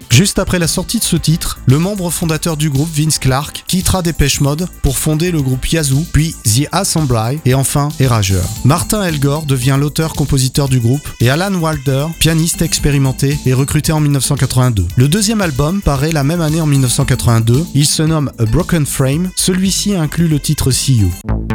Juste après la sortie de ce titre, le membre fondateur du groupe, Vince Clarke, quittera Depeche Mode pour fonder le groupe Yazoo, puis The Assembly et enfin Erasure. Martin Elgore devient l'auteur-compositeur du groupe et Alan Wilder, pianiste expérimenté, est recruté en 1982. Le deuxième album paraît la même année en 1982, il se nomme A Broken Frame, celui-ci inclut le titre See You.